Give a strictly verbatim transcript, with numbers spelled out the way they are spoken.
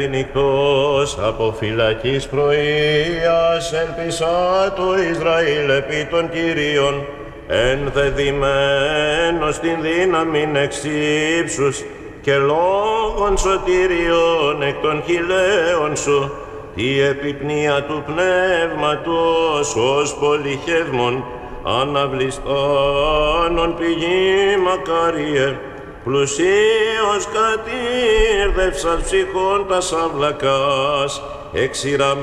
Νυχτός από φυλακής πρωίας έλπισα το Ισραήλ επί των Κυρίων, ενδεδειμένος την δύναμην εξ ύψους και λόγων σωτηριών εκ των χιλέων σου, τη επιπνία του πνεύματος ως πολυχεύμον αναβληστάνων πηγή μακάριε, πλουσίος κατήρδευσας ψυχών τας αυλακάς, εξηραμένος